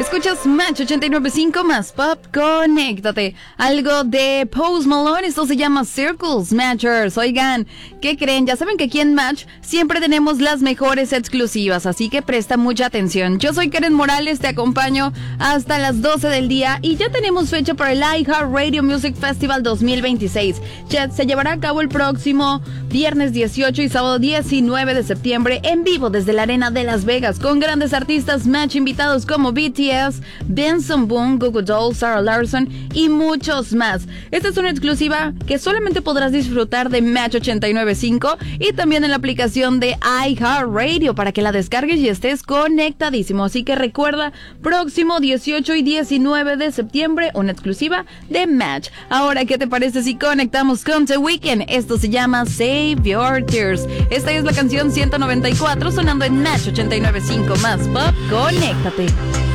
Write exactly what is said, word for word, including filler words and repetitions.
Escuchas Match ochenta y nueve punto cinco más Pop, conéctate. Algo de Post Malone, esto se llama Circles Matchers. Oigan, ¿qué creen? Ya saben que aquí en Match siempre tenemos las mejores exclusivas, así que presta mucha atención. Yo soy Karen Morales, te acompaño hasta las doce del día y ya tenemos fecha para el iHeartRadio Music Festival dos mil veintiséis. Ya se llevará a cabo el próximo viernes dieciocho y sábado diecinueve de septiembre en vivo desde la Arena de Las Vegas con grandes artistas Match invitados como B T S, Benson Boone, Google Dolls, Sarah Larson y muchos más. Esta es una exclusiva que solamente podrás disfrutar de Match ochenta y nueve punto cinco y también en la aplicación de iHeartRadio para que la descargues y estés conectadísimo. Así que recuerda, próximo dieciocho y diecinueve de septiembre, una exclusiva de Match. Ahora, ¿qué te parece si conectamos con The Weeknd? Esto se llama Save Your Tears. Esta es la canción ciento noventa y cuatro sonando en Match ochenta y nueve punto cinco más Pop, conéctate.